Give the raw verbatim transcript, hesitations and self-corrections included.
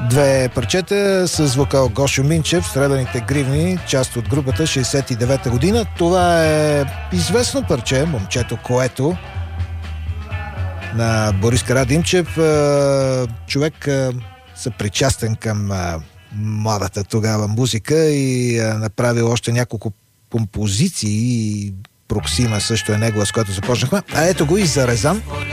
Две парчета с вокал Гошо Минчев, Сребърните гривни, част от групата шейсет и девета година. Това е известно парче, Момчето което, на Борис Карадимчев. Човек съпричастен към младата тогава музика и направил още няколко композиции. Проксима също е негова, с която започнахме. А ето го и Зарезан.